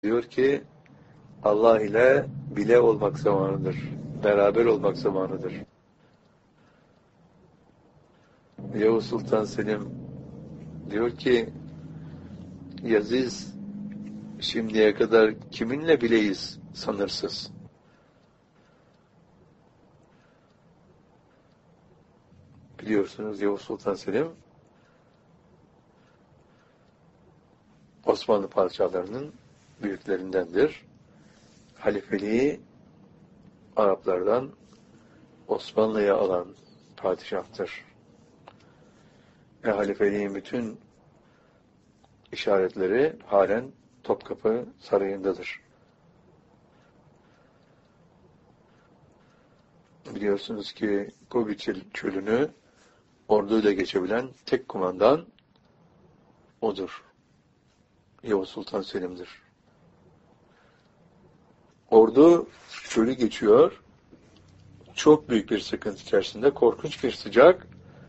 Diyor ki Allah ile bile olmak zamanıdır. Beraber olmak zamanıdır. Yavuz Sultan Selim diyor ki Yaziz şimdiye kadar kiminle bileyiz sanırsız. Biliyorsunuz Yavuz Sultan Selim Osmanlı padişahlarının büyüklerindendir. Halifeliği Araplardan Osmanlı'ya alan padişahtır. Halifeliğin bütün işaretleri halen Topkapı Sarayı'ndadır. Biliyorsunuz ki Gobi Çölü'nü orduyla geçebilen tek kumandan odur. Yavuz Sultan Selim'dir. Ordu çölü geçiyor. Çok büyük bir sıkıntı içerisinde, korkunç bir sıcak.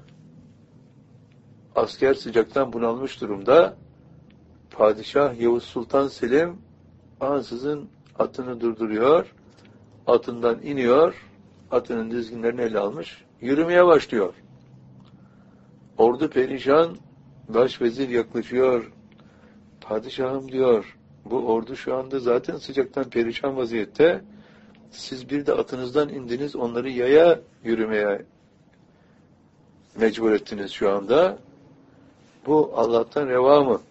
Asker sıcaktan bunalmış durumda. Padişah Yavuz Sultan Selim ansızın atını durduruyor. Atından iniyor. Atının dizginlerini ele almış. Yürümeye başlıyor. Ordu perişan. Başvezir yaklaşıyor. Padişahım diyor, bu ordu şu anda zaten sıcaktan perişan vaziyette. Siz bir de atınızdan indiniz, onları yaya yürümeye mecbur ettiniz şu anda. Bu Allah'tan reva mı?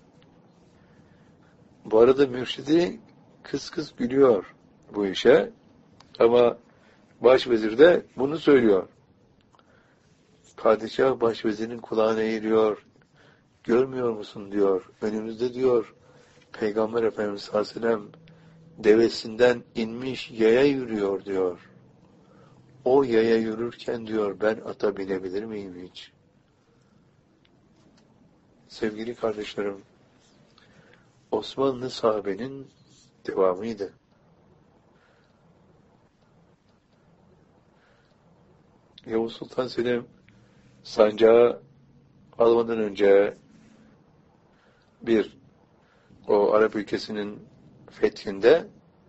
Bu arada mürşidi kıs kıs gülüyor bu işe. Ama başvezir de bunu söylüyor. Padişah başvezirin kulağına eğiliyor. Görmüyor musun diyor. Önümüzde diyor Peygamber Efendimiz sallallahu aleyhi ve sellem devesinden inmiş yaya yürüyor diyor. O yaya yürürken diyor ben ata binebilir miyim hiç? Sevgili kardeşlerim, Osmanlı sahabenin devamıydı. Yavuz Sultan Selim sancağı almadan önce o Arap ülkesinin fethinde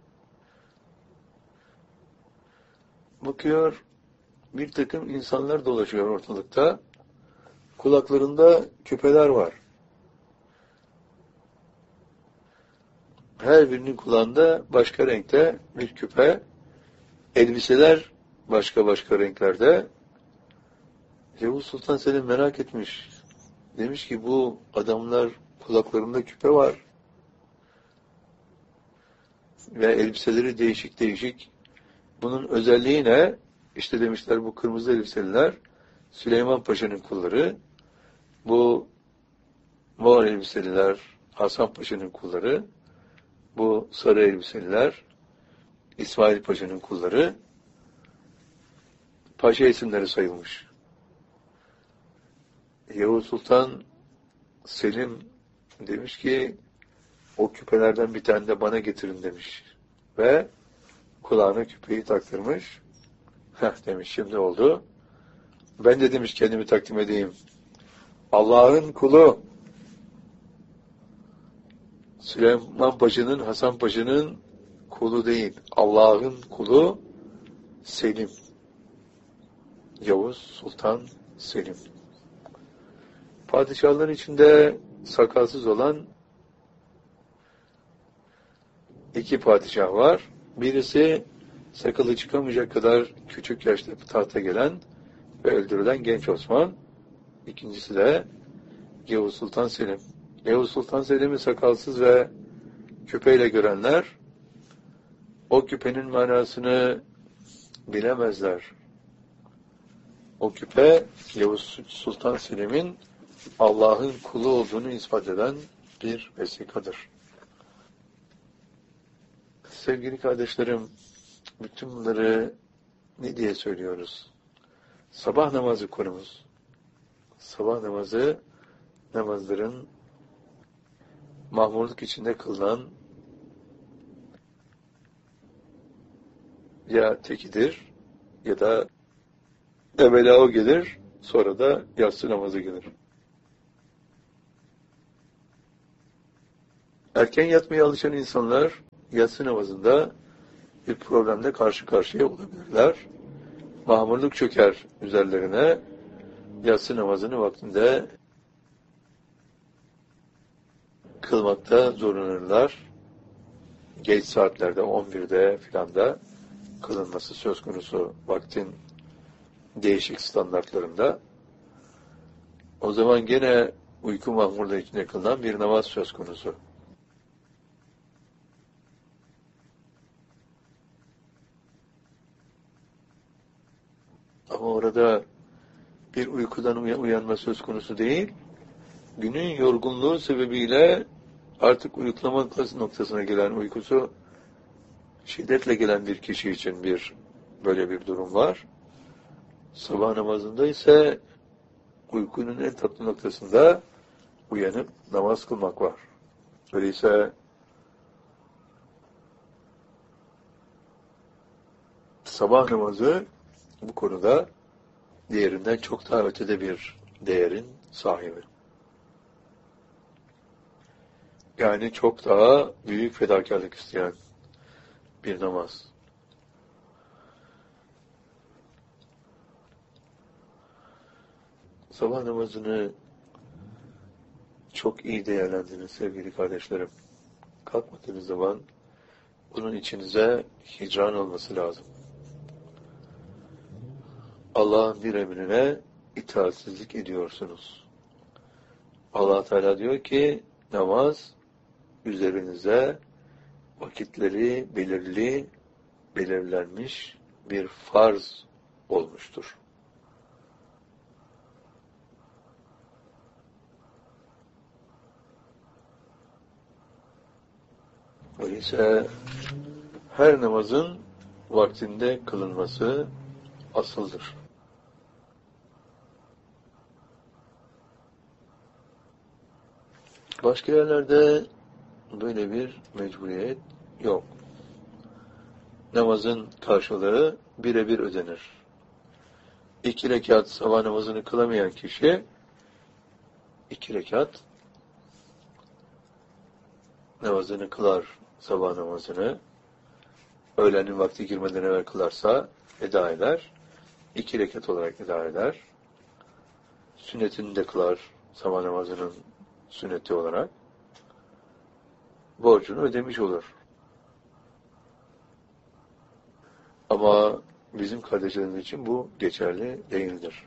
bakıyor bir takım insanlar dolaşıyor ortalıkta. Kulaklarında küpeler var. Her birinin kulağında başka renkte bir küpe. Elbiseler başka başka renklerde. Yavuz Sultan Selim merak etmiş. Demiş ki bu adamlar kulaklarında küpe var. Ve elbiseleri değişik değişik. Bunun özelliği ne? İşte demişler bu kırmızı elbiseliler Süleyman Paşa'nın kulları. Bu mor elbiseliler Hasan Paşa'nın kulları. Bu sarı elbiseliler İsmail Paşa'nın kulları. Paşa isimleri sayılmış. Yavuz Sultan Selim demiş ki o küpelerden bir tane de bana getirin demiş. Ve kulağına küpeyi taktırmış. Demiş şimdi oldu. Ben de demiş kendimi takdim edeyim. Allah'ın kulu Süleyman Paşa'nın, Hasan Paşa'nın kulu değil. Allah'ın kulu Selim. Yavuz Sultan Selim. Padişahlar içinde sakalsız olan iki padişah var. Birisi sakalı çıkamayacak kadar küçük yaşta tahta gelen ve öldürülen genç Osman. İkincisi de Yavuz Sultan Selim. Yavuz Sultan Selim'i sakalsız ve küpeyle görenler o küpenin manasını bilemezler. O küpe Yavuz Sultan Selim'in Allah'ın kulu olduğunu ispat eden bir vesikadır. Sevgili kardeşlerim, bütün bunları ne diye söylüyoruz? Sabah namazı konumuz. Sabah namazı, namazların mahmurluk içinde kılınan ya tekidir ya da evvela o gelir, sonra da yatsı namazı gelir. Erken yatmaya alışan insanlar yatsı namazında bir problemle karşı karşıya olabilirler. Mahmurluk çöker üzerlerine, yatsı namazını vaktinde kılmakta zorlanırlar. Geç saatlerde 11'de filan da kılınması söz konusu vaktin değişik standartlarında. O zaman gene uyku mahmurluğu içinde kılınan bir namaz söz konusu. Ama orada bir uykudan uyanma söz konusu değil. Günün yorgunluğu sebebiyle artık uyuklama noktasına gelen, uykusu şiddetle gelen bir kişi için böyle bir durum var. Sabah namazında ise uykunun en tatlı noktasında uyanıp namaz kılmak var. Öyleyse sabah namazı bu konuda diğerinden çok daha ötede bir değerin sahibi. Yani çok daha büyük fedakarlık isteyen bir namaz. Sabah namazını çok iyi değerlendirin sevgili kardeşlerim. Kalkmadığınız zaman bunun içinize hicran olması lazım. Allah'ın bir emrine itaatsizlik ediyorsunuz. Allah Teala diyor ki namaz üzerinize vakitleri belirlenmiş bir farz olmuştur. Öyleyse her namazın vaktinde kılınması asıldır. Başka yerlerde böyle bir mecburiyet yok. Namazın karşılığı birebir ödenir. 2 rekat sabah namazını kılamayan kişi 2 rekat namazını kılar, sabah namazını. Öğlenin vakti girmeden evvel kılarsa eda eder. 2 rekat olarak eda eder. Sünnetini de kılar, sabah namazının sünneti olarak. Borcunu ödemiş olur. Ama bizim kardeşlerimiz için bu geçerli değildir.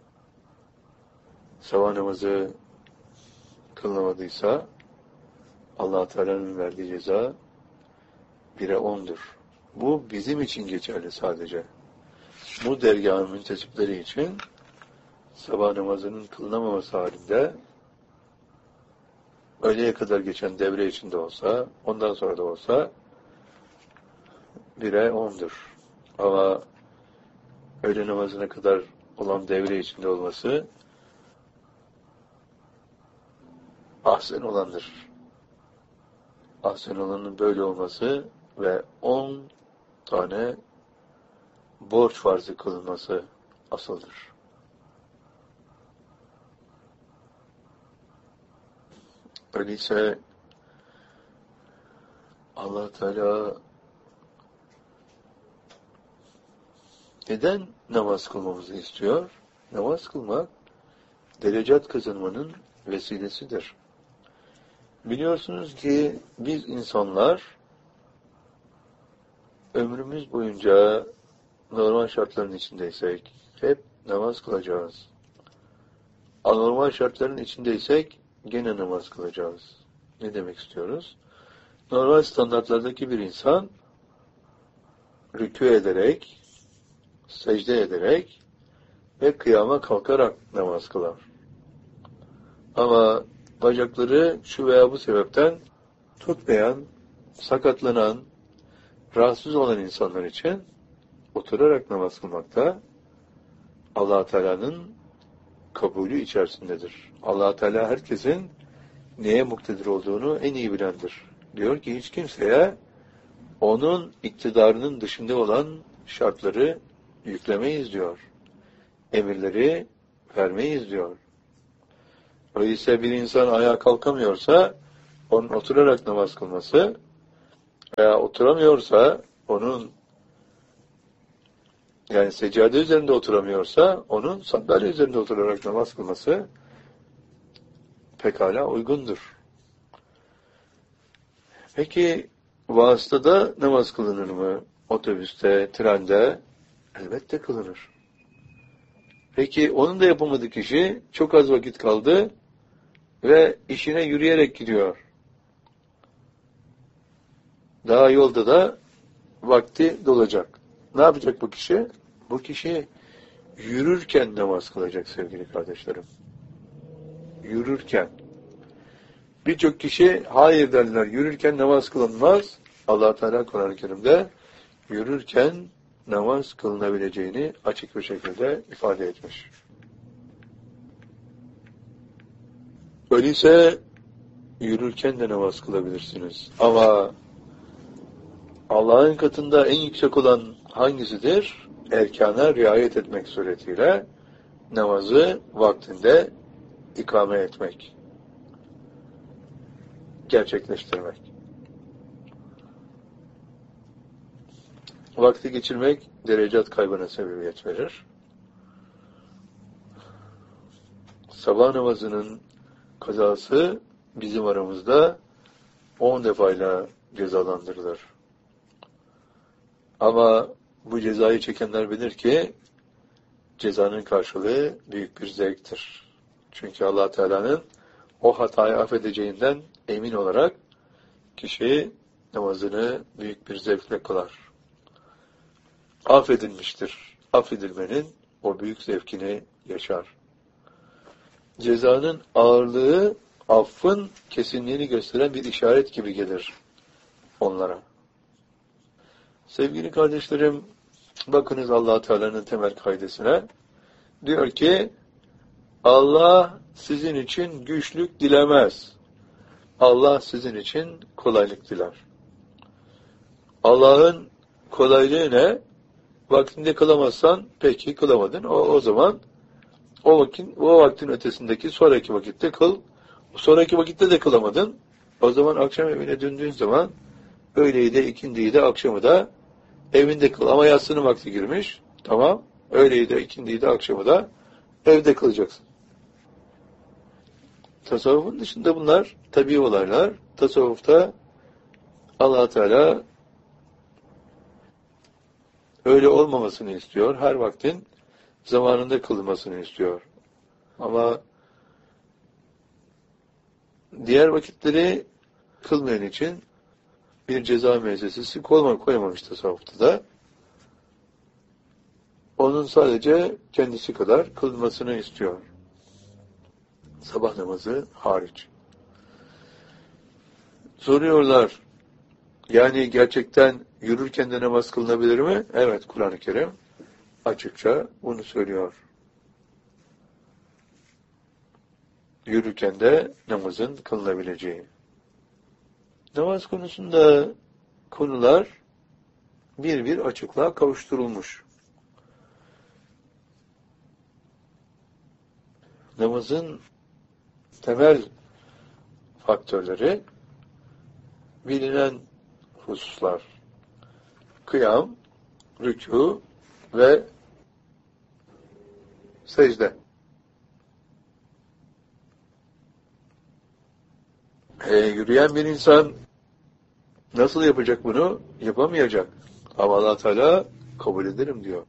Sabah namazı kılınamadıysa Allah Teala'nın verdiği ceza 1'e 10'dur. Bu bizim için geçerli sadece. Bu dergâhın müntesipleri için sabah namazının kılınamaması halinde öğleye kadar geçen devre içinde olsa, ondan sonra da olsa 1'e 10'dur. Ama öğle namazına kadar olan devre içinde olması ahsen olandır. Ahsen olanın böyle olması ve 10 tane borç farzı kılınması asıldır. Öyleyse Allah Teala neden namaz kılmamızı istiyor? Namaz kılmak derecat kazanmanın vesilesidir. Biliyorsunuz ki biz insanlar ömrümüz boyunca normal şartların içindeysek hep namaz kılacağız. Anormal şartların içindeysek gene namaz kılacağız. Ne demek istiyoruz? Normal standartlardaki bir insan rükû ederek, secde ederek ve kıyama kalkarak namaz kılar. Ama bacakları şu veya bu sebepten tutmayan, sakatlanan, rahatsız olan insanlar için oturarak namaz kılmakta Allah Teala'nın kabulü içerisindedir. Allah Teala herkesin neye muktedir olduğunu en iyi bilendir. Diyor ki hiç kimseye onun iktidarının dışında olan şartları yüklemeyiz diyor. Emirleri vermeyiz diyor. Öyleyse bir insan ayağa kalkamıyorsa onun oturarak namaz kılması veya oturamıyorsa onun yani seccade üzerinde oturamıyorsa onun sandalye üzerinde oturarak namaz kılması pekala uygundur. Peki vasıtada namaz kılınır mı? Otobüste, trende elbette kılınır. Peki onun da yapamadığı kişi çok az vakit kaldı ve işine yürüyerek gidiyor. Daha yolda da vakti dolacak. Ne yapacak bu kişi? Bu kişi yürürken namaz kılacak sevgili kardeşlerim. Yürürken. Birçok kişi hayır derler. Yürürken namaz kılınmaz. Allah Teala Kur'an-ı Kerim'de yürürken namaz kılınabileceğini açık bir şekilde ifade etmiş. Öyleyse yürürken de namaz kılabilirsiniz. Ama Allah'ın katında en yüksek olan hangisidir? Erkana riayet etmek suretiyle namazı vaktinde ikame etmek, gerçekleştirmek. Vakti geçirmek derecat kaybına sebebiyet verir. Sabah namazının kazası bizim aramızda 10 defayla cezalandırılır. Ama bu cezayı çekenler bilir ki cezanın karşılığı büyük bir zevktir. Çünkü Allah Teala'nın o hatayı affedeceğinden emin olarak kişi namazını büyük bir zevkle kılar. Affedilmiştir. Affedilmenin o büyük zevkini yaşar. Cezanın ağırlığı affın kesinliğini gösteren bir işaret gibi gelir onlara. Sevgili kardeşlerim, bakınız Allah Teala'nın temel kaidesine. Diyor ki, Allah sizin için güçlük dilemez. Allah sizin için kolaylık diler. Allah'ın kolaylığı ne? Vaktinde kılamazsan, peki kılamadın. O zaman o vaktin ötesindeki sonraki vakitte kıl. Sonraki vakitte de kılamadın. O zaman akşam evine döndüğün zaman öğleyi de, ikindiyi de, akşamı da evinde kıl. Ama yatsının vakti girmiş. Tamam. Öğleyi de, ikindiyi de, akşamı da evde kılacaksın. Tasavvufun dışında bunlar tabii olaylar. Tasavvufta Allah Teala öyle olmamasını istiyor. Her vaktin zamanında kılmasını istiyor. Ama diğer vakitleri kılmayan için bir ceza müessesesi koymamış tasavvufta da. Onun sadece kendisi kadar kılmasını istiyor. Sabah namazı hariç. Soruyorlar, yani gerçekten yürürken de namaz kılınabilir mi? Evet, Kur'an-ı Kerim açıkça bunu söylüyor. Yürürken de namazın kılınabileceği. Namaz konusunda konular bir bir açıklığa kavuşturulmuş. Namazın temel faktörleri bilinen hususlar. Kıyam, rükû ve secde. Yürüyen bir insan nasıl yapacak bunu? Yapamayacak. Ama Allah Teala kabul ederim diyor.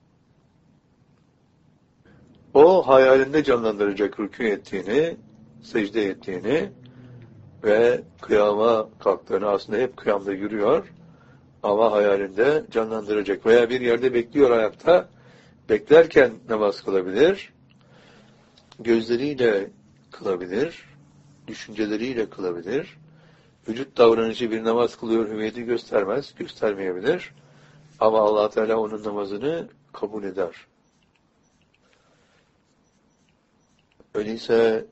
O hayalinde canlandıracak rükû ettiğini, secde ettiğini ve kıyama kalktığını, aslında hep kıyamda yürüyor ama hayalinde canlandıracak veya bir yerde bekliyor ayakta, beklerken namaz kılabilir, gözleriyle kılabilir, düşünceleriyle kılabilir, vücut davranışı bir namaz kılıyor hüviyeti göstermez, göstermeyebilir ama Allah Teala onun namazını kabul eder. Öyleyse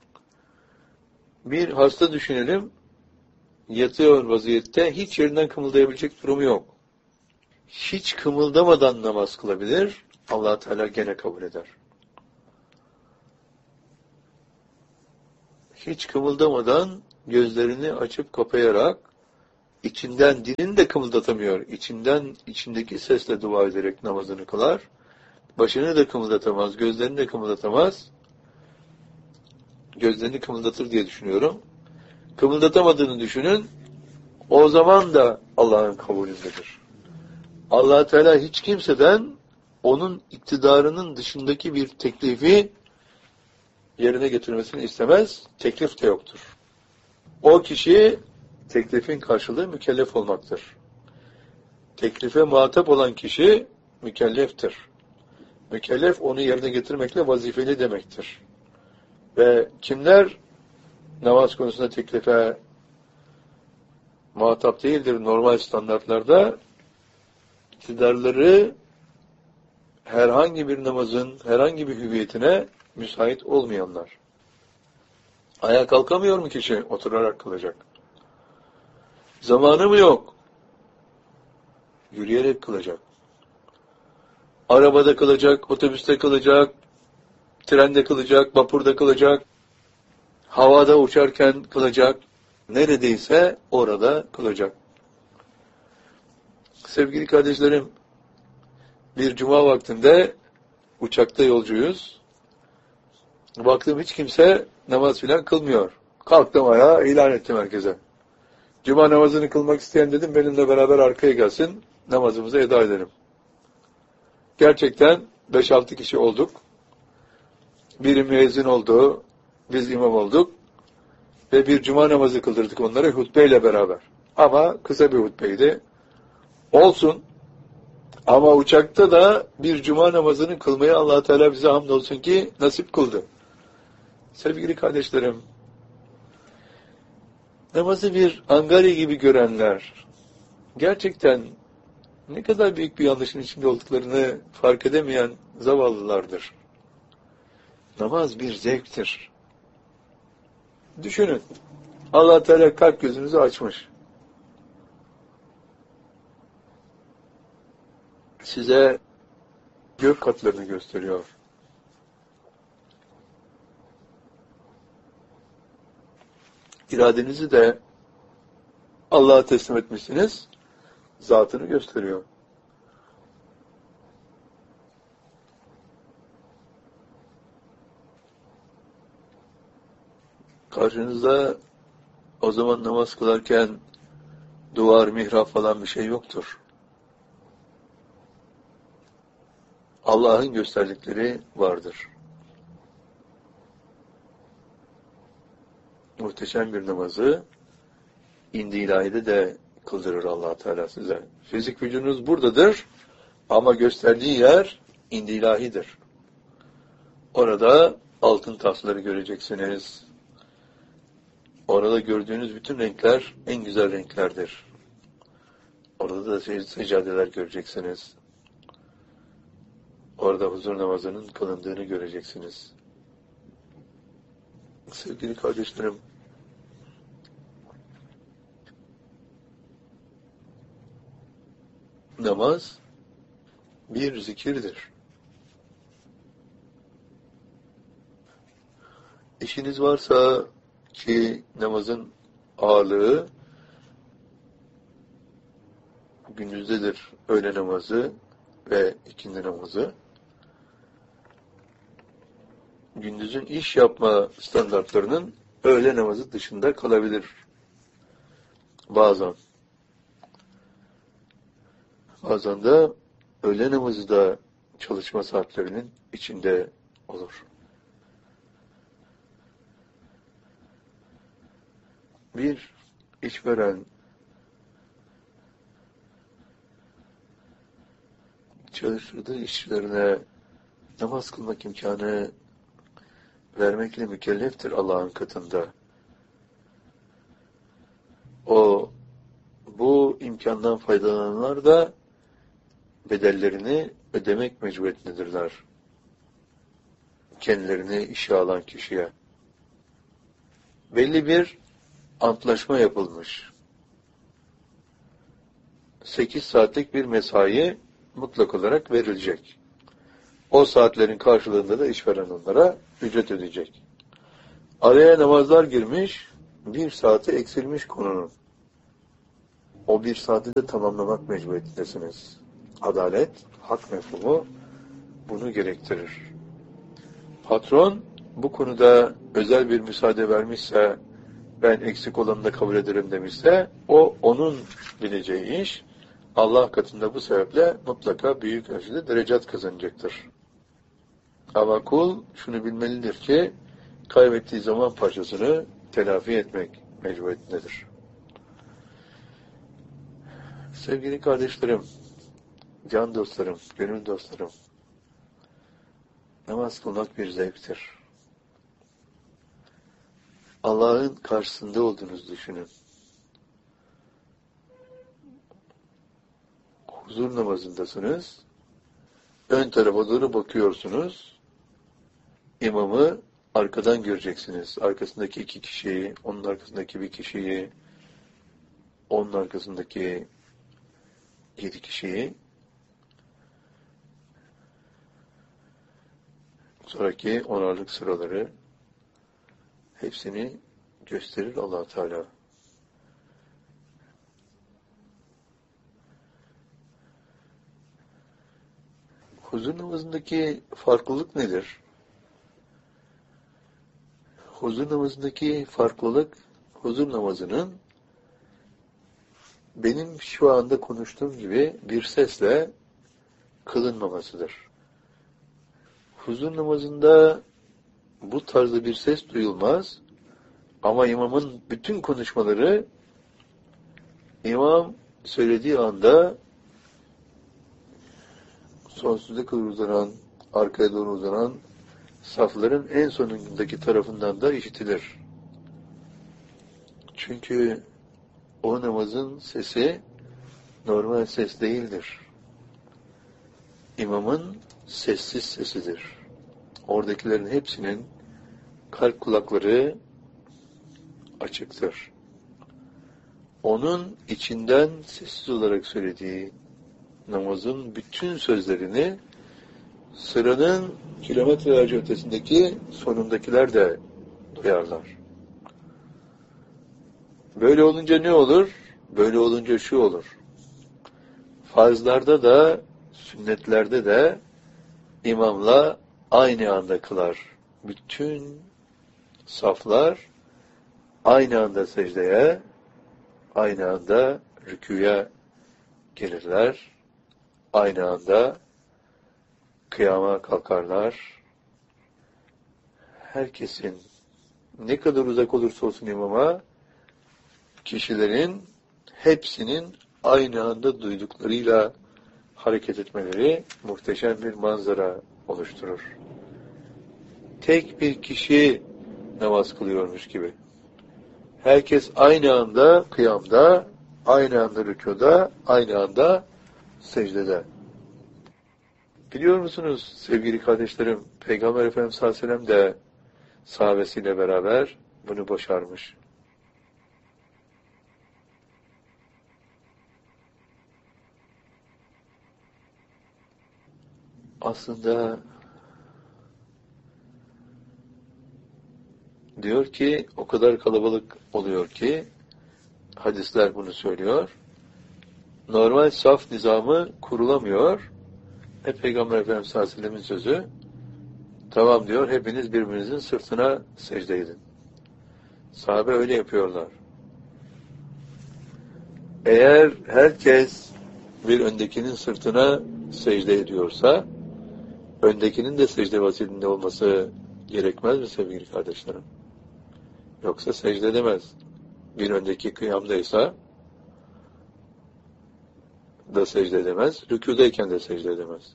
bir hasta düşünelim, yatıyor vaziyette, hiç yerinden kımıldayabilecek durumu yok. Hiç kımıldamadan namaz kılabilir, Allah Teala gene kabul eder. Hiç kımıldamadan gözlerini açıp kapayarak içinden dilini de kımıldatamıyor. İçindeki sesle dua ederek namazını kılar. Başını da kımıldatamaz, gözlerini de kımıldatamaz. Gözlerini kımıldatır diye düşünüyorum. Kımıldatamadığını düşünün. O zaman da Allah'ın kabulündedir. Allah Teala hiç kimseden onun iktidarının dışındaki bir teklifi yerine getirmesini istemez. Teklif de yoktur. O kişi teklifin karşılığı mükellef olmaktır. Teklife muhatap olan kişi mükelleftir. Mükellef onu yerine getirmekle vazifeli demektir. Ve kimler namaz konusunda teklife muhatap değildir normal standartlarda? İktidarları herhangi bir namazın, herhangi bir hüviyetine müsait olmayanlar. Ayağa kalkamıyor mu kişi? Oturarak kılacak. Zamanı mı yok? Yürüyerek kılacak. Arabada kılacak, otobüste kılacak, trende kılacak, vapurda kılacak, havada uçarken kılacak, neredeyse orada kılacak. Sevgili kardeşlerim, bir cuma vaktinde uçakta yolcuyuz. Baktım hiç kimse namaz filan kılmıyor. Kalktım ayağa, ilan ettim herkese. Cuma namazını kılmak isteyen dedim, benimle beraber arkaya gelsin, namazımızı eda edelim. Gerçekten 5-6 kişi olduk. Biri müezzin oldu, biz imam olduk. Ve bir cuma namazı kıldırdık onlara hutbeyle beraber. Ama kısa bir hutbeydi. Olsun. Ama uçakta da bir cuma namazını kılmaya Allah Teala bize hamdolsun ki nasip kıldı. Sevgili kardeşlerim, namazı bir angarya gibi görenler gerçekten ne kadar büyük bir yanlışın içinde olduklarını fark edemeyen zavallılardır. Namaz bir zevktir. Düşünün, Allah Teala kalp gözünüzü açmış. Size gök katlarını gösteriyor. İradenizi de Allah'a teslim etmişsiniz, zatını gösteriyor. Karşınızda o zaman namaz kılarken duvar, mihrap falan bir şey yoktur. Allah'ın gösterdikleri vardır. Muhteşem bir namazı indi ilahide de kıldırır Allah Teala size. Fizik vücudunuz buradadır ama gösterdiği yer indi ilahidir. Orada altın tasları göreceksiniz. Orada gördüğünüz bütün renkler en güzel renklerdir. Orada da seccadeler göreceksiniz. Orada huzur namazının kılındığını göreceksiniz. Sevgili kardeşlerim, namaz bir zikirdir. İşiniz varsa ki namazın ağırlığı gündüzdedir, öğle namazı ve ikindi namazı. Gündüzün iş yapma standartlarının öğle namazı dışında kalabilir. Bazen. Bazen de öğle namazı da çalışma saatlerinin içinde olur. Bir işveren çalıştırdığı işçilerine namaz kılmak imkanı vermekle mükelleftir Allah'ın katında. Bu imkandan faydalananlar da bedellerini ödemek mecburiyetindedirler. Kendilerini işe alan kişiye. Belli bir antlaşma yapılmış. 8 saatlik bir mesai mutlak olarak verilecek. O saatlerin karşılığında da işveren onlara ücret ödeyecek. Araya namazlar girmiş, bir saati eksilmiş konunun. O bir saati de tamamlamak mecburiyetindesiniz. Adalet, hak mefhumu bunu gerektirir. Patron bu konuda özel bir müsaade vermişse, ben eksik olanı da kabul ederim demişse, o onun bileceği iş. Allah katında bu sebeple mutlaka büyük ölçüde derecat kazanacaktır. Ama kul şunu bilmelidir ki, kaybettiği zaman parçasını telafi etmek mecburiyetindedir. Sevgili kardeşlerim, can dostlarım, gönül dostlarım, namaz kılmak bir zevktir. Allah'ın karşısında olduğunuzu düşünün. Huzur namazındasınız. Ön tarafa doğru bakıyorsunuz. İmamı arkadan göreceksiniz. Arkasındaki 2 kişiyi, onun arkasındaki 1 kişiyi, onun arkasındaki 7 kişiyi. Sonraki onarlık sıraları hepsini gösterir Allah Teala. Huzur namazındaki farklılık nedir? Huzur namazındaki farklılık, huzur namazının benim şu anda konuştuğum gibi bir sesle kılınmamasıdır. Huzur namazında bu tarzda bir ses duyulmaz ama imamın bütün konuşmaları imam söylediği anda sonsuza kadar uzanan, arkaya doğru uzanan safların en sonundaki tarafından da işitilir. Çünkü o namazın sesi normal ses değildir. İmamın sessiz sesidir. Oradakilerin hepsinin kalp kulakları açıktır. Onun içinden sessiz olarak söylediği namazın bütün sözlerini sıranın kilometrelerce ötesindeki sonundakiler de duyarlar. Böyle olunca ne olur? Böyle olunca şu olur. Farzlarda da, sünnetlerde de imamla aynı anda kılar. Bütün saflar aynı anda secdeye, aynı anda rükûya gelirler. Aynı anda kıyama kalkarlar. Herkesin ne kadar uzak olursa olsun imama, kişilerin hepsinin aynı anda duyduklarıyla hareket etmeleri muhteşem bir manzara oluşturur. Tek bir kişi namaz kılıyormuş gibi. Herkes aynı anda kıyamda, aynı anda rükûda, aynı anda secdede. Biliyor musunuz sevgili kardeşlerim, Peygamber Efendimiz sallallahu aleyhi ve sellem de sahabesiyle beraber bunu başarmış. Aslında diyor ki o kadar kalabalık oluyor ki hadisler bunu söylüyor. Normal saf nizamı kurulamıyor. Peygamber Efendimiz sallallahu aleyhi ve sellem'in sözü. Tamam diyor, hepiniz birbirinizin sırtına secde edin. Sahabe öyle yapıyorlar. Eğer herkes bir öndekinin sırtına secde ediyorsa, öndekinin de secde vaziyetinde olması gerekmez mi sevgili kardeşlerim? Yoksa secde edemez. Bir öndeki kıyamdaysa da secde edemez, rükûdeyken de secde edemez.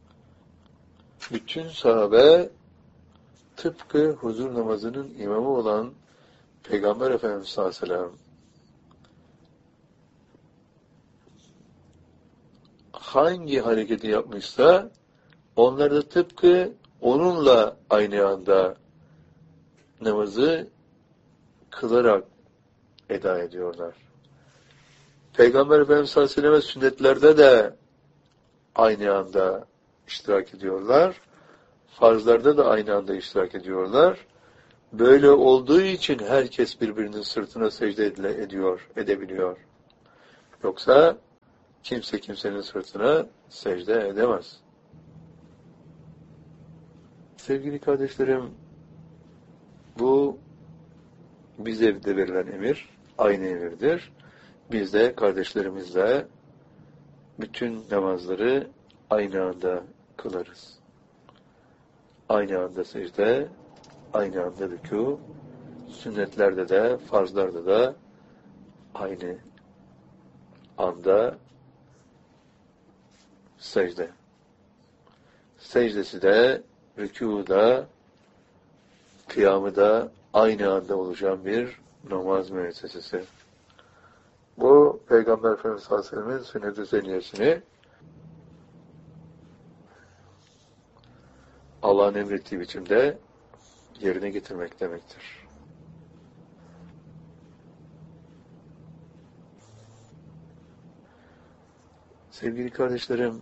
Bütün sahabe tıpkı huzur namazının imamı olan Peygamber Efendimiz sallallahu aleyhi ve sellem hangi hareketi yapmışsa onlar da tıpkı onunla aynı anda namazı kılarak eda ediyorlar. Peygamber Efendimiz sallallahu aleyhi ve sellem sünnetlerde de aynı anda iştirak ediyorlar. Farzlarda da aynı anda iştirak ediyorlar. Böyle olduğu için herkes birbirinin sırtına secde edebiliyor. Yoksa kimse kimsenin sırtına secde edemez. Sevgili kardeşlerim, bu bize de verilen emir, aynı emirdir. Biz de kardeşlerimizle bütün namazları aynı anda kılarız. Aynı anda secde, aynı anda rükû, sünnetlerde de, farzlarda da aynı anda secde. Secdesi de, rükû da, kıyamı da aynı anda oluşan bir namaz müessesesi. Bu Peygamber Efendimiz sallallahu aleyhi ve sellem'in sünnet-i seniyesini Allah'ın emrettiği biçimde yerine getirmek demektir. Sevgili kardeşlerim,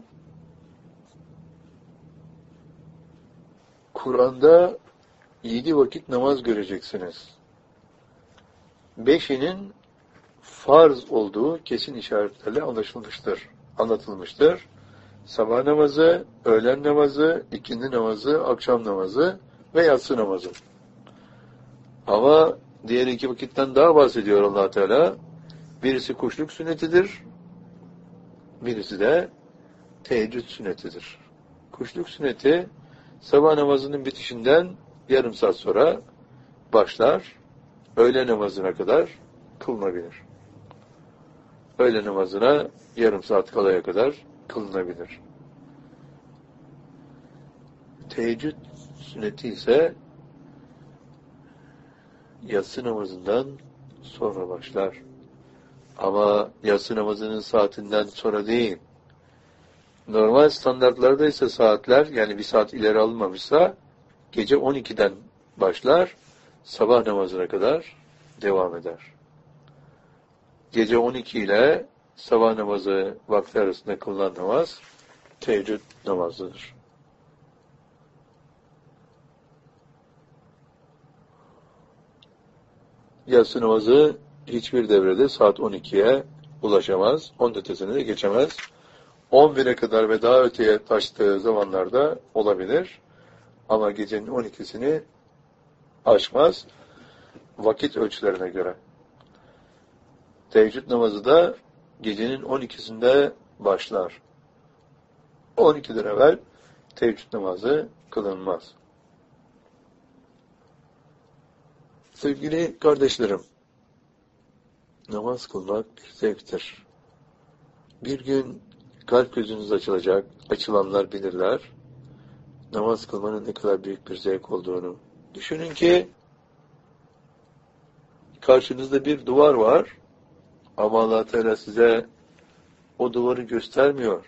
Kur'an'da 7 vakit namaz göreceksiniz. 5'inin farz olduğu kesin işaretlerle anlatılmıştır. Sabah namazı, öğlen namazı, ikindi namazı, akşam namazı ve yatsı namazı. Ama diğer 2 vakitten daha bahsediyor Allah Teala. Birisi kuşluk sünnetidir, birisi de teheccüd sünnetidir. Kuşluk sünneti sabah namazının bitişinden yarım saat sonra başlar, öğle namazına kadar kılınabilir. Öğle namazına yarım saat kalaya kadar kılınabilir. Teheccüd sünneti ise yatsı namazından sonra başlar. Ama yatsı namazının saatinden sonra değil. Normal standartlarda ise saatler, yani bir saat ileri alınmamışsa gece 12'den başlar, sabah namazına kadar devam eder. Gece 12 ile sabah namazı vakti arasında kılınan namaz teheccüd namazıdır. Yatsı namazı hiçbir devrede saat 12'ye ulaşamaz. 10 ötesine de geçemez. 11'e kadar ve daha öteye taştığı zamanlarda olabilir. Ama gecenin 12'sini aşmaz. Vakit ölçülerine göre. Teheccüd namazı da gecenin 12'sinde başlar. 12'den evvel teheccüd namazı kılınmaz. Sevgili kardeşlerim, namaz kılmak bir zevktir. Bir gün kalp gözünüz açılacak, açılanlar bilirler. Namaz kılmanın ne kadar büyük bir zevk olduğunu. Düşünün ki karşınızda bir duvar var ama Allah Teala size o duvarı göstermiyor.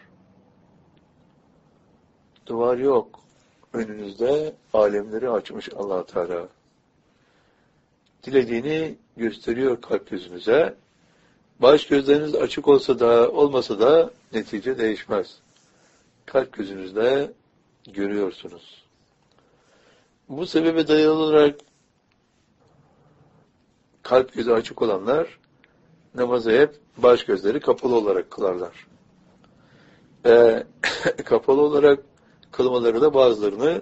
Duvar yok. Önünüzde alemleri açmış Allah Teala. Dilediğini gösteriyor kalp gözünüze. Baş gözleriniz açık olsa da olmasa da netice değişmez. Kalp gözünüzde görüyorsunuz. Bu sebebe dayalı olarak kalp gözü açık olanlar namazı hep baş gözleri kapalı olarak kılarlar. Kapalı olarak kılmaları da bazılarını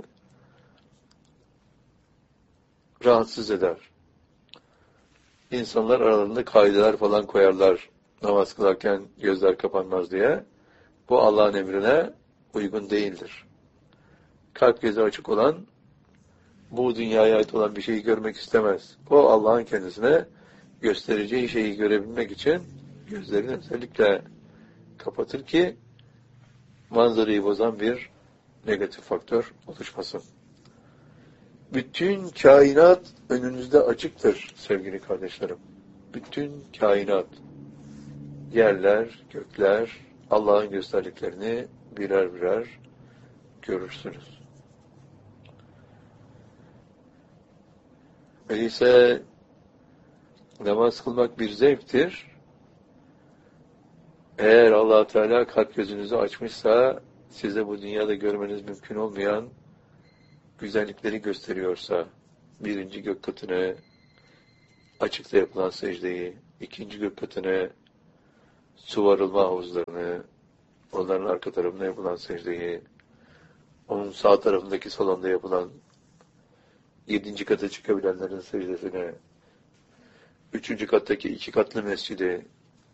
rahatsız eder. İnsanlar aralarında kaideler falan koyarlar namaz kılarken gözler kapanmaz diye. Bu Allah'ın emrine uygun değildir. Kalp gözü açık olan bu dünyaya ait olan bir şeyi görmek istemez. O Allah'ın kendisine göstereceği şeyi görebilmek için gözlerini özellikle kapatır ki manzarayı bozan bir negatif faktör oluşmasın. Bütün kainat önünüzde açıktır sevgili kardeşlerim. Bütün kainat, yerler, gökler, Allah'ın gösterdiklerini birer birer görürsünüz. Öyleyse namaz kılmak bir zevktir. Eğer Allah Teala kalp gözünüzü açmışsa, size bu dünyada görmeniz mümkün olmayan güzellikleri gösteriyorsa, birinci gök katını, açıkta yapılan secdeyi, ikinci gök katını, su varılma havuzlarını, onların arka tarafında yapılan secdeyi, onun sağ tarafındaki salonda yapılan 7. kata çıkabilenlerin secdesini, 3. kattaki 2 katlı mescidi,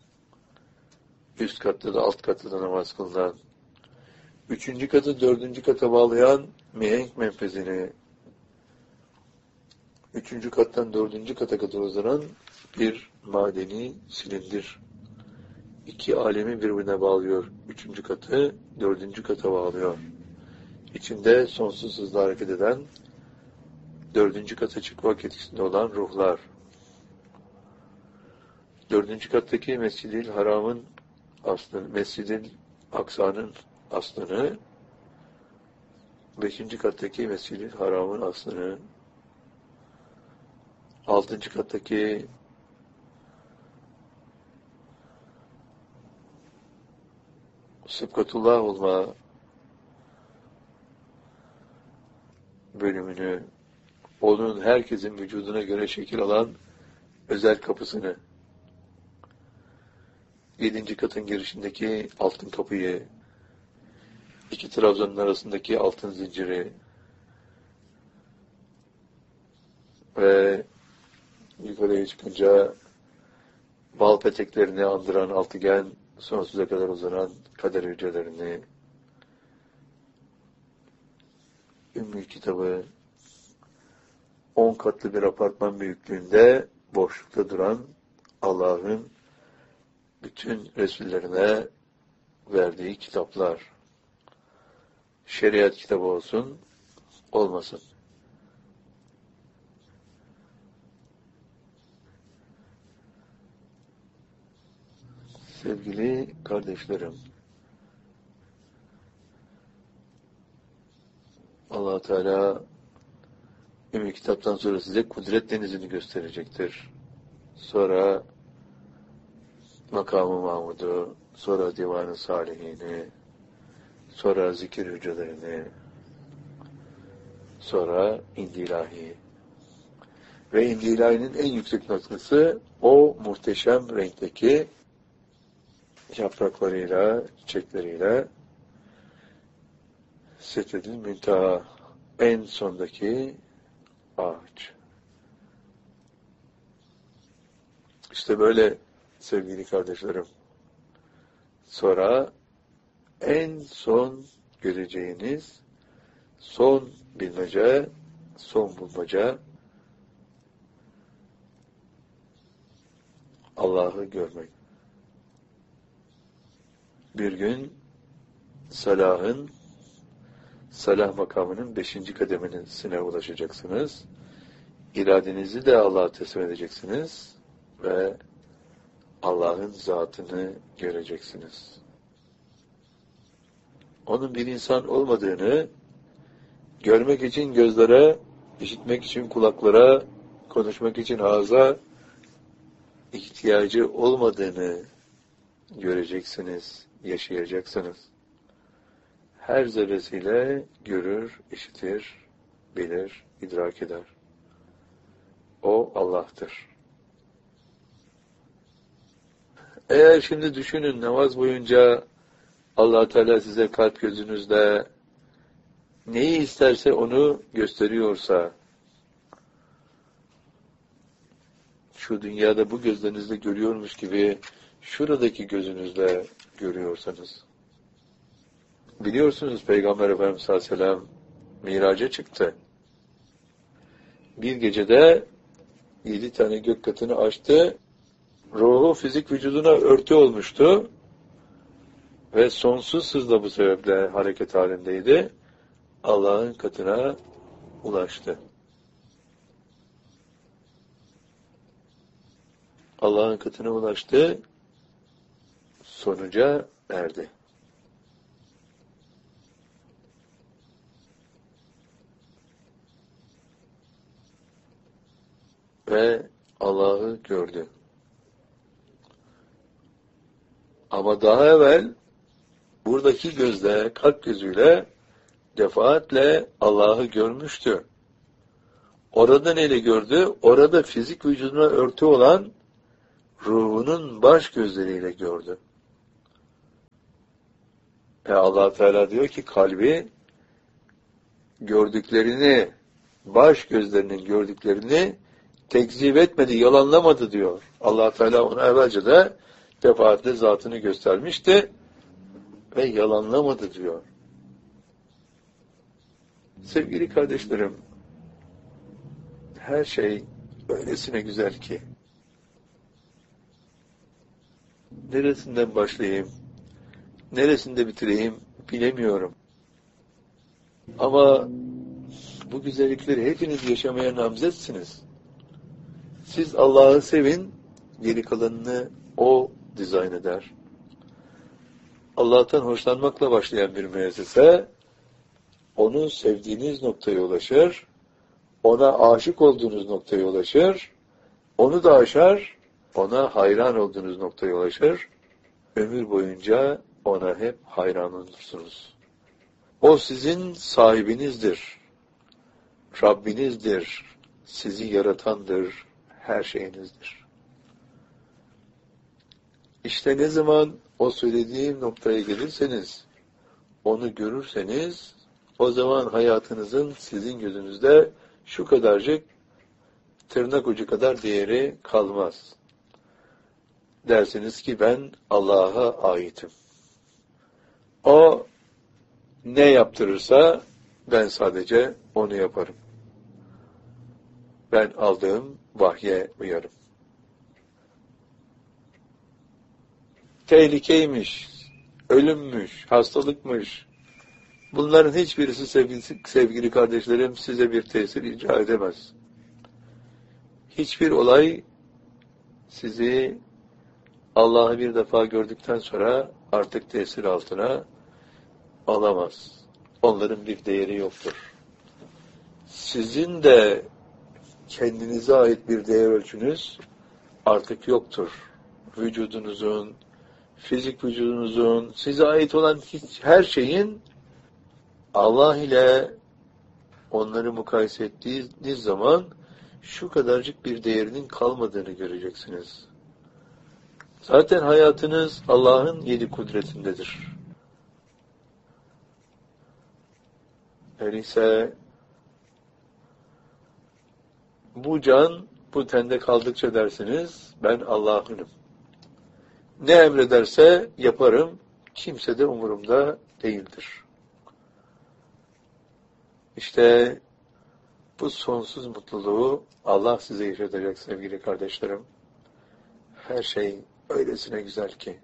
üst katta da alt katta da namaz kılınan, 3. katı 4. kata bağlayan mihenk menfezini, 3. kattan 4. kata kadar uzanan bir madeni silindir. 2 alemi birbirine bağlıyor. 3. katı 4. kata bağlıyor. İçinde sonsuz hızla hareket eden 4. kata çıkmak etkisinde olan ruhlar. 4. kattaki Mescid-i Haram'ın aslını, Mescid-i Aksa'nın aslını, 5. kattaki Mescid-i Haram'ın aslını, 6. kattaki Sıbgatullah olma bölümünü, onun herkesin vücuduna göre şekil alan özel kapısını, 7. katın girişindeki altın kapıyı, 2 trabzanın arasındaki altın zinciri ve yukarıya çıkınca bal peteklerini andıran altıgen, sonsuza kadar uzanan kader hücrelerini, Ümmü kitabı, 10 katlı bir apartman büyüklüğünde boşlukta duran Allah'ın bütün Resullerine verdiği kitaplar. Şeriat kitabı olsun, olmasın. Sevgili kardeşlerim, Allah Teala Ümmü kitaptan sonra size kudret denizini gösterecektir. Sonra makamı Mahmud'u, sonra divanı salihini, sonra zikir hücrelerini, sonra İndi İlahi. Ve İndi İlahi'nin en yüksek noktası o muhteşem renkteki yapraklarıyla, çiçekleriyle Sidretil Münteha, en sondaki ağaç. İşte böyle sevgili kardeşlerim. Sonra en son göreceğiniz son bilmece, son bulmaca Allah'ı görmek. Bir gün salah makamının 5. kademesine ulaşacaksınız. İradenizi de Allah'a teslim edeceksiniz ve Allah'ın zatını göreceksiniz. Onun bir insan olmadığını, görmek için gözlere, işitmek için kulaklara, konuşmak için ağza ihtiyacı olmadığını göreceksiniz, yaşayacaksınız. Her zerresiyle görür, işitir, bilir, idrak eder. O Allah'tır. Eğer şimdi düşünün, namaz boyunca Allah Teala size kalp gözünüzde neyi isterse onu gösteriyorsa, şu dünyada bu gözlerinizle görüyormuş gibi şuradaki gözünüzle görüyorsanız, biliyorsunuz Peygamber Efendimiz sallallahu aleyhi ve sellem miraca çıktı. Bir gecede 7 tane gök katını aştı, ruhu fizik vücuduna örtü olmuştu ve sonsuz hızla bu sebeple hareket halindeydi. Allah'ın katına ulaştı. Allah'ın katına ulaştı, sonuca erdi. Ve Allah'ı gördü. Ama daha evvel buradaki gözle, kalp gözüyle defaatle Allah'ı görmüştü. Orada neyle gördü? Orada fizik vücuduna örtü olan ruhunun baş gözleriyle gördü. Allah Teala diyor ki kalbi gördüklerini, baş gözlerinin gördüklerini tekzip etmedi, yalanlamadı diyor. Allah Teala ona evvelce de defaatle zatını göstermişti ve yalanlamadı diyor. Sevgili kardeşlerim, her şey öylesine güzel ki neresinden başlayayım, neresinde bitireyim bilemiyorum. Ama bu güzellikleri hepiniz yaşamaya namzetsiniz. Siz Allah'ı sevin, geri kalanını O dizayn eder. Allah'tan hoşlanmakla başlayan bir müessese, onu sevdiğiniz noktaya ulaşır, ona aşık olduğunuz noktaya ulaşır, onu da aşar, ona hayran olduğunuz noktaya ulaşır, ömür boyunca ona hep hayran olursunuz. O sizin sahibinizdir, Rabbinizdir, sizi yaratandır, her şeyinizdir. İşte ne zaman o söylediğim noktaya gelirseniz, onu görürseniz, o zaman hayatınızın sizin gözünüzde şu kadarcık tırnak ucu kadar değeri kalmaz. Dersiniz ki ben Allah'a aitim. O ne yaptırırsa ben sadece onu yaparım. Ben aldığım vahye uyarım. Tehlikeymiş, ölümmüş, hastalıkmış. Bunların hiçbirisi sevgili kardeşlerim size bir tesir icra edemez. Hiçbir olay sizi Allah'ı bir defa gördükten sonra artık tesir altına alamaz. Onların bir değeri yoktur. Sizin de kendinize ait bir değer ölçünüz artık yoktur. Vücudunuzun, fizik vücudunuzun, size ait olan her şeyin Allah ile onları mukayese ettiğiniz zaman şu kadarcık bir değerinin kalmadığını göreceksiniz. Zaten hayatınız Allah'ın 7 kudretindedir. Öyleyse bu can bu tende kaldıkça dersiniz ben Allah'ınım. Ne emrederse yaparım, kimse de umurumda değildir. İşte bu sonsuz mutluluğu Allah size yaşatacak sevgili kardeşlerim. Her şey öylesine güzel ki.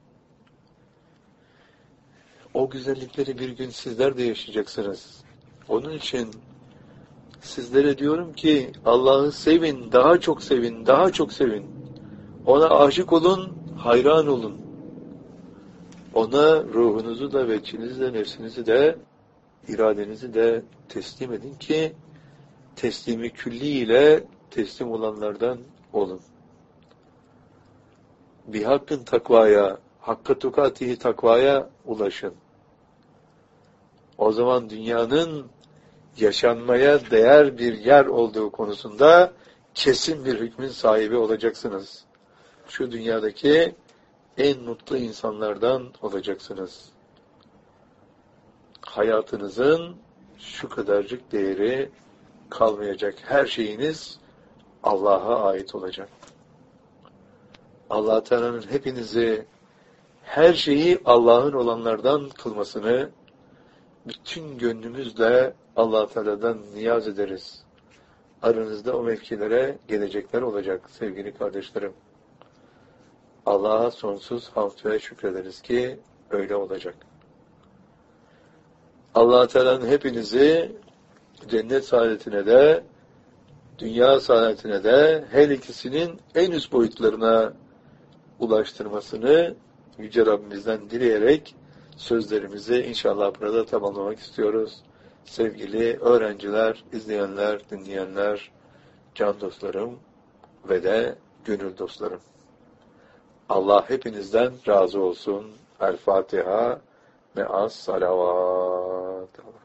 O güzellikleri bir gün sizler de yaşayacaksınız. Onun için sizlere diyorum ki Allah'ı sevin, daha çok sevin, daha çok sevin. Ona aşık olun, hayran olun. Ona ruhunuzu da, veçinizi de, nefsinizi de, iradenizi de teslim edin ki teslimi külli ile teslim olanlardan olun. Bir hakkın takvaya, hakka tukatihi takvaya ulaşın. O zaman dünyanın yaşanmaya değer bir yer olduğu konusunda kesin bir hükmün sahibi olacaksınız. Şu dünyadaki en mutlu insanlardan olacaksınız. Hayatınızın şu kadarcık değeri kalmayacak. Her şeyiniz Allah'a ait olacak. Allah Teala'nın hepinizi her şeyi Allah'ın olanlardan kılmasını bütün gönlümüzle Allah Teala'dan niyaz ederiz. Aranızda o mevkilere gelecekler olacak sevgili kardeşlerim. Allah'a sonsuz hamd ve şükrederiz ki öyle olacak. Allah Teala'nın hepinizi cennet saadetine de, dünya saadetine de her ikisinin en üst boyutlarına ulaştırmasını Yüce Rabbimizden dileyerek sözlerimizi inşallah burada tamamlamak istiyoruz. Sevgili öğrenciler, izleyenler, dinleyenler, can dostlarım ve de gönül dostlarım. Allah hepinizden razı olsun. El Fatiha ve as salavat.